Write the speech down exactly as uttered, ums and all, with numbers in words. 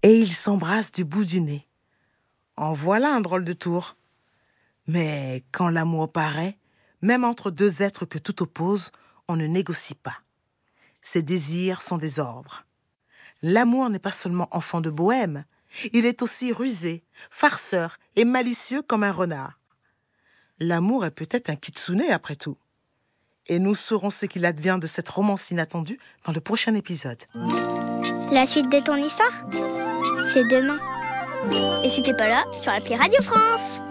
et ils s'embrassent du bout du nez. En voilà un drôle de tour. Mais quand l'amour paraît, même entre deux êtres que tout oppose, on ne négocie pas. Ses désirs sont des ordres. L'amour n'est pas seulement enfant de bohème, il est aussi rusé, farceur et malicieux comme un renard. L'amour est peut-être un kitsune après tout. Et nous saurons ce qu'il advient de cette romance inattendue dans le prochain épisode. La suite de ton histoire, c'est demain. Et si t'es pas là, sur l'appli Radio France.